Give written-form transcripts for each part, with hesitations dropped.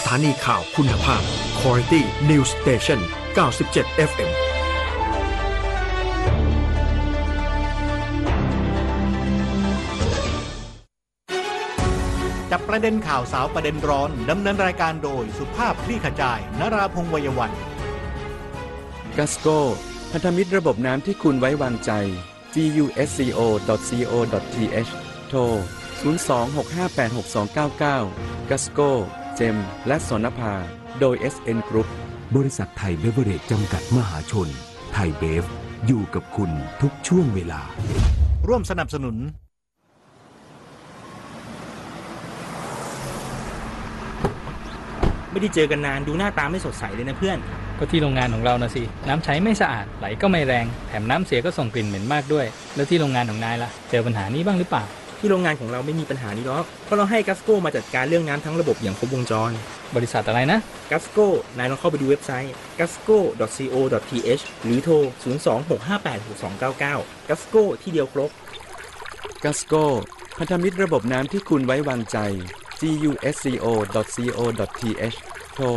ถานีข่าวคุณภาพ Quality News Station 97 FM จับประเด็นข่าวสาวประเด็นร้อนดำเนินรายการโดยสุภาพคลี่ขจายนราพงษ์ วัยวันกัสโก้พันธมิตรระบบน้ำที่คุณไว้วางใจ gusco.co.th โทร 026586299 กัสโก้เจมและสนภาโดย SN Group บริษัทไทยเบเวอเรจจำกัดมหาชนไทยเบฟอยู่กับคุณทุกช่วงเวลาร่วมสนับสนุนไม่ได้เจอกันนานดูหน้าตาไม่สดใสเลยนะเพื่อนก็ที่โรงงานของเรานะสิน้ำใช้ไม่สะอาดไหลก็ไม่แรงแถมน้ำเสียก็ส่งกลิ่นเหม็นมากด้วยแล้วที่โรงงานของนายล่ะเจอปัญหานี้บ้างหรือเปล่าที่โรงงานของเราไม่มีปัญหานี้หรอกเพราะเราให้กัสโก้มาจัดการเรื่องน้ำทั้งระบบอย่างครบวงจรบริษัทอะไรนะกัสโก้นายลองเข้าไปดูเว็บไซต์ gasco.co.th หรือโทร 026586299 กัสโก้ที่เดียวครบกัสโก้พันธมิตรระบบน้ำที่คุณไว้วางใจ gusco.co.th โทร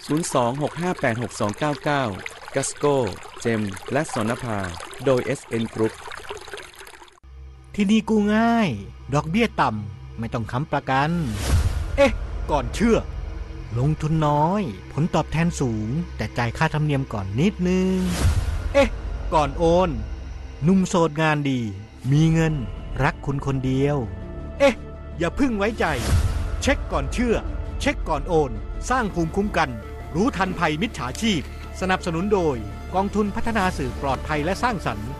026586299 กัสโก้เจมและสนภาโดย SN Group ที่นี่กู้ง่ายดอกเบี้ยต่ำไม่ต้องค้ำประกันก่อนเชื่อลงทุนน้อยผลตอบแทนสูงแต่จ่ายค่าธรรมเนียมก่อนนิดนึงก่อนโอนหนุ่มโสดงานดีมีเงินรักคุณคนเดียวอย่าพึ่งไว้ใจเช็คก่อนเชื่อเช็คก่อนโอนสร้างภูมิคุ้มกันรู้ทันภัยมิจฉาชีพสนับสนุนโดยกองทุนพัฒนาสื่อปลอดภัยและสร้างสรรค์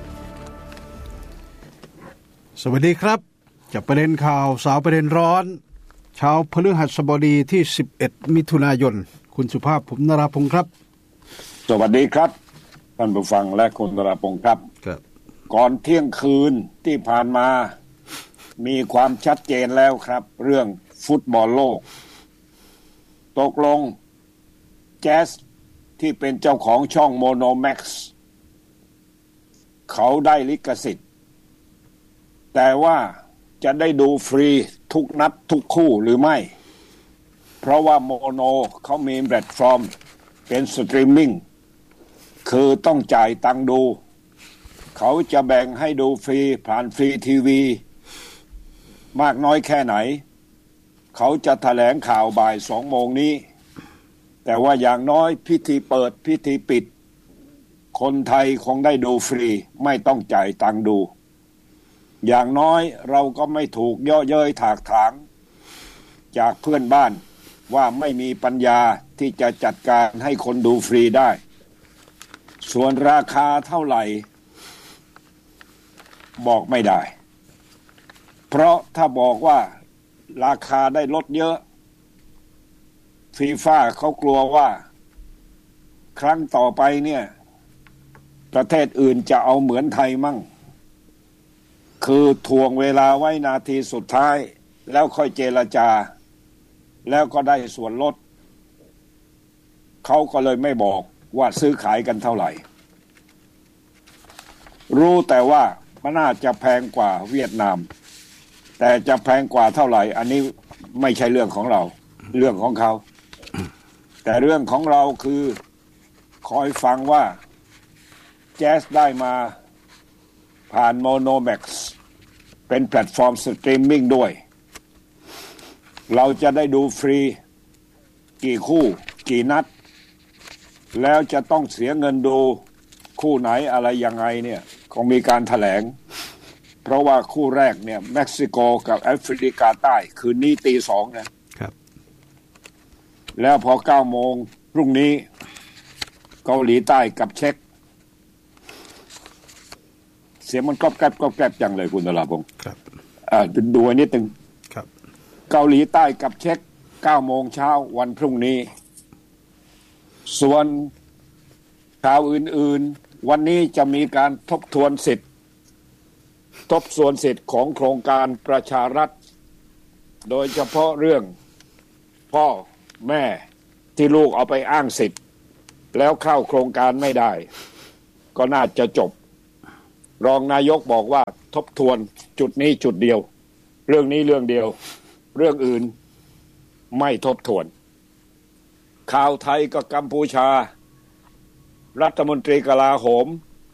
สวัสดีครับจับประเด็นข่าวสาวประเด็นร้อนเช้าพฤหัสบดีที่11มิถุนายนคุณสุภาพผมนราพงศ์ครับสวัสดีครับท่านผู้ฟังและคุณนราพงศ์ครับก่อนเที่ยงคืนที่ผ่านมามีความชัดเจนแล้วครับเรื่องฟุตบอลโลกตกลงแจ๊สที่เป็นเจ้าของช่องโมโนแม็กซ์เขาได้ลิขสิทธิ์แต่ว่าจะได้ดูฟรีทุกนัดทุกคู่หรือไม่เพราะว่าโมโนเขามีแพลตฟอร์มเป็นสตรีมมิ่งคือต้องจ่ายตังค์ดูเขาจะแบ่งให้ดูฟรีผ่านฟรีทีวีมากน้อยแค่ไหนเขาจะแถลงข่าวบ่าย2 โมงนี้แต่ว่าอย่างน้อยพิธีเปิดพิธีปิดคนไทยคงได้ดูฟรีไม่ต้องจ่ายตังค์ดูอย่างน้อยเราก็ไม่ถูกเยาะเย้ยถากถางจากเพื่อนบ้านว่าไม่มีปัญญาที่จะจัดการให้คนดูฟรีได้ส่วนราคาเท่าไหร่บอกไม่ได้เพราะถ้าบอกว่าราคาได้ลดเยอะฟีฟ่าเขากลัวว่าครั้งต่อไปเนี่ยประเทศอื่นจะเอาเหมือนไทยมั่งคือทวงเวลาไว้นาทีสุดท้ายแล้วค่อยเจรจาแล้วก็ได้ส่วนลดเขาก็เลยไม่บอกว่าซื้อขายกันเท่าไหร่รู้แต่ว่ามันน่าจะแพงกว่าเวียดนามแต่จะแพงกว่าเท่าไหร่อันนี้ไม่ใช่เรื่องของเราเรื่องของเขาแต่เรื่องของเราคือคอยฟังว่าแจ๊สได้มาผ่านโมโนแม็กซ์เป็นแพลตฟอร์มสตรีมมิ่งด้วยเราจะได้ดูฟรีกี่คู่กี่นัดแล้วจะต้องเสียเงินดูคู่ไหนอะไรยังไงเนี่ยคงมีการแถลงเพราะว่าคู่แรกเนี่ยเม็กซิโกกับแอฟริกาใต้คืนนี้ตี 2นะครับแล้วพอ 9 โมงพรุ่งนี้เกาหลีใต้กับเช็กเสียงมันก๊อบแก๊บจังเลยคุณนราพงศ์ครับดูนิดนึงครับเกาหลีใต้กับเช็ก 9 โมงเช้าวันพรุ่งนี้ส่วนข่าวอื่นๆวันนี้จะมีการทบทวนสิทธิ์ของโครงการประชารัฐโดยเฉพาะเรื่องพ่อแม่ที่ลูกเอาไปอ้างสิทธิ์แล้วเข้าโครงการไม่ได้ก็น่าจะจบรองนายกบอกว่าทบทวนจุดนี้จุดเดียวเรื่องนี้เรื่องเดียวเรื่องอื่นไม่ทบทวนข่าวไทยกับกัมพูชารัฐมนตรีกลาโหม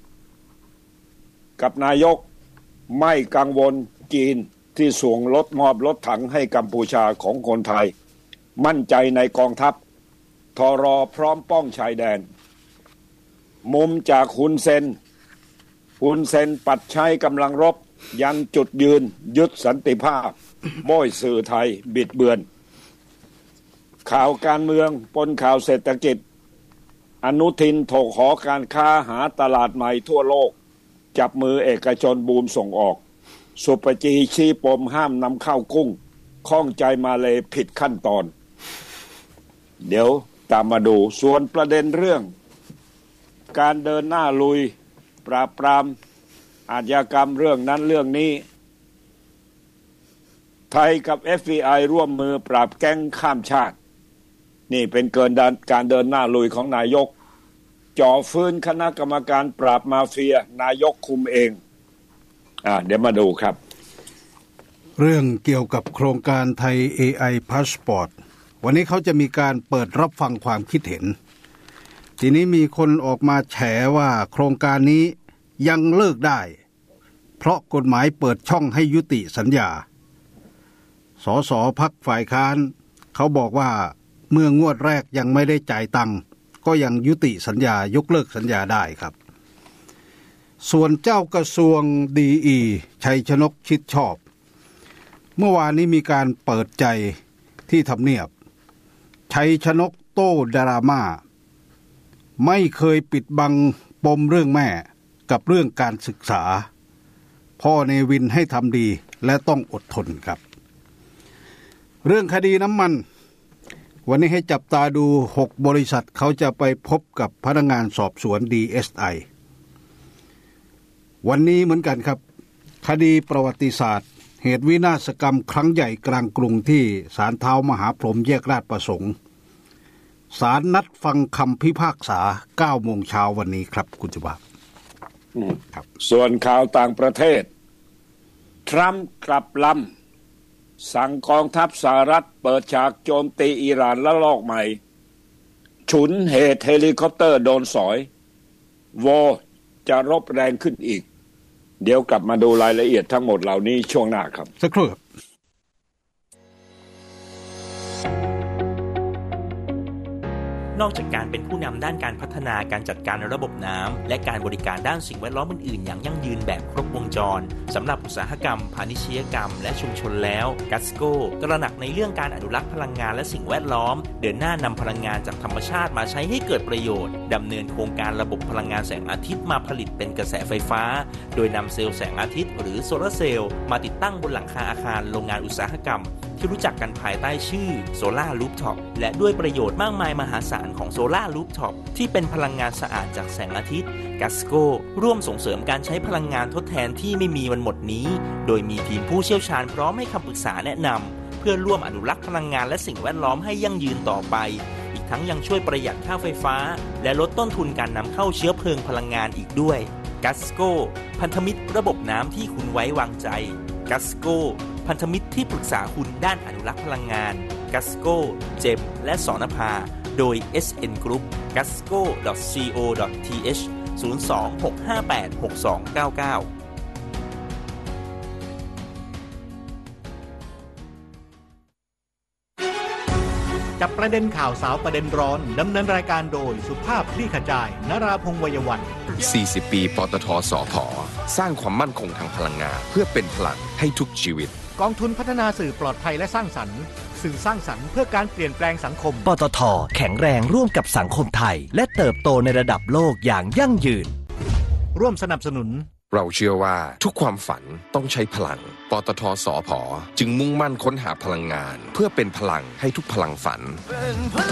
กับนายกไม่กังวลจีนที่ส่งมอบรถถังให้กัมพูชาของคนไทยมั่นใจในกองทัพทรพร้อมป้องชายแดนมุมจากฮุนเซนปัดใช้กำลังรบยันจุดยืนยึดสันติภาพโม้ยสื่อไทยบิดเบือนข่าวการเมืองปนข่าวเศรษฐกิจอนุทินถกหอการค้าหาตลาดใหม่ทั่วโลกจับมือเอกชนบูมส่งออกสุปจีชี้ปมห้ามนำเข้ากุ้งข้องใจมาเลยผิดขั้นตอนเดี๋ยวตามมาดูส่วนประเด็นเรื่องการเดินหน้าลุยปราบปรามอาชญากรรมเรื่องนั้นเรื่องนี้ไทยกับ FBI ร่วมมือปราบแก๊งข้ามชาตินี่เป็นการเดินหน้าลุยของนายกจ่อฟื้นคณะกรรมการปราบมาเฟียนายกคุมเองเดี๋ยวมาดูครับเรื่องเกี่ยวกับโครงการไทย AI Passport วันนี้เขาจะมีการเปิดรับฟังความคิดเห็นทีนี้มีคนออกมาแฉว่าโครงการนี้ยังเลิกได้เพราะกฎหมายเปิดช่องให้ยุติสัญญาสสพรรคฝ่ายค้านเขาบอกว่าเมื่องวดแรกยังไม่ได้จ่ายตังค์ก็ยังยุติสัญญายกเลิกสัญญาได้ครับส่วนเจ้ากระทรวงดีชัยชนกชิดชอบเมื่อวานนี้มีการเปิดใจที่ทำเนียบชัยชนกโต้ดราม่าไม่เคยปิดบังปมเรื่องแม่กับเรื่องการศึกษาพ่อเนวินให้ทำดีและต้องอดทนครับเรื่องคดีน้ำมันวันนี้ให้จับตาดู6บริษัทเขาจะไปพบกับพนักงานสอบสวน DSI วันนี้เหมือนกันครับคดีประวัติศาสตร์เหตุวินาศกรรมครั้งใหญ่กลางกรุงที่ศาลเท้ามหาพรหมแยกราชประสงค์ศาลนัดฟังคำพิพากษา 9 โมงเช้าวันนี้ครับคุณสุภาพครับส่วนข่าวต่างประเทศทรัมป์กลับลำสั่งกองทัพสหรัฐเปิดฉากโจมตีอิหร่านละลอกใหม่ฉุนเหตุเฮลิคอปเตอร์โดนสอยวอจะรบแรงขึ้นอีกเดี๋ยวกลับมาดูรายละเอียดทั้งหมดเหล่านี้ช่วงหน้าครับสักครู่ครับนอกจากการเป็นผู้นำด้านการพัฒนาการจัดการระบบน้ำและการบริการด้านสิ่งแวดล้อมอื่นๆอย่างยั่งยืนแบบครบวงจรสำหรับอุตสาหกรรมพาณิชยกรรมและชุมชนแล้วกัสโก้ตระหนักในเรื่องการอนุรักษ์พลังงานและสิ่งแวดล้อมเดินหน้านำพลังงานจากธรรมชาติมาใช้ให้เกิดประโยชน์ดำเนินโครงการระบบพลังงานแสงอาทิตย์มาผลิตเป็นกระแสไฟฟ้าโดยนำเซลล์แสงอาทิตย์หรือโซลาร์เซลล์มาติดตั้งบนหลังคาอาคารโรงงานอุตสาหกรรมที่รู้จักกันภายใต้ชื่อโซล่ารูฟท็อปและด้วยประโยชน์มากมายมหาศาลของโซล่ารูฟท็อปที่เป็นพลังงานสะอาดจากแสงอาทิตย์กัสโก้ร่วมส่งเสริมการใช้พลังงานทดแทนที่ไม่มีวันหมดนี้โดยมีทีมผู้เชี่ยวชาญพร้อมให้คำปรึกษาแนะนำเพื่อร่วมอนุรักษ์พลังงานและสิ่งแวดล้อมให้ยั่งยืนต่อไปอีกทั้งยังช่วยประหยัดค่าไฟฟ้าและลดต้นทุนการนำเข้าเชื้อเพลิงพลังงานอีกด้วยกัสโก้พันธมิตรระบบน้ำที่คุณไว้วางใจกัสโก้พันธมิตรที่ปรึกษาคุณด้านอนุรักษ์พลังงานกัสโก้เจมและสนภาโดย SN Group gasco.co.th 02-658-6299 จับประเด็นข่าวสาวประเด็นร้อนดำเนินรายการโดยสุภาพคลี่ขจายนราพงษ์ วัยวัน 40 ปีปตท.สผ.สร้างความมั่นคงทางพลังงานเพื่อเป็นพลังให้ทุกชีวิตกองทุนพัฒนาสื่อปลอดภัยและสร้างสรรค์สื่อสร้างสรรค์เพื่อการเปลี่ยนแปลงสังคมปตท.แข็งแรงร่วมกับสังคมไทยและเติบโตในระดับโลกอย่างยั่งยืนร่วมสนับสนุนเราเชื่อว่าทุกความฝันต้องใช้พลังปตท.สผ.จึงมุ่งมั่นค้นหาพลังงานเพื่อเป็นพลังให้ทุกพลังฝัน